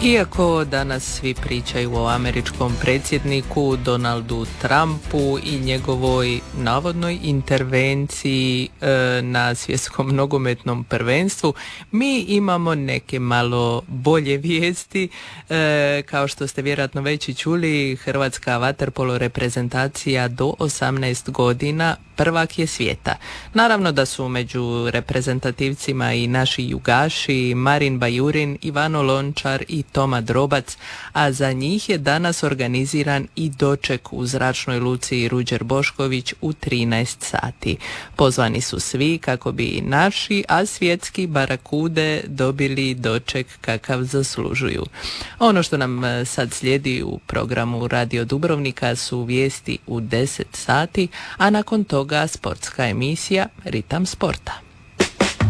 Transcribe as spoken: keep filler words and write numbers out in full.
Iako danas svi pričaju o američkom predsjedniku Donaldu Trumpu i njegovoj navodnoj intervenciji e, na svjetskom nogometnom prvenstvu, mi imamo neke malo bolje vijesti. E, kao što ste vjerojatno već i čuli, hrvatska vaterpolo reprezentacija do osamnaest godina prvak je svijeta. Naravno da su među reprezentativcima i naši jugaši Marin Bajurin, Ivano Lončar i Toma Drobac, a za njih je danas organiziran i doček u zračnoj luci Ruđer Bošković u trinaest sati. Pozvani su svi kako bi naši, a svjetski barakude dobili doček kakav zaslužuju. Ono što nam sad slijedi u programu Radio Dubrovnika su vijesti u deset sati, a nakon toga sportska emisija Ritam sporta.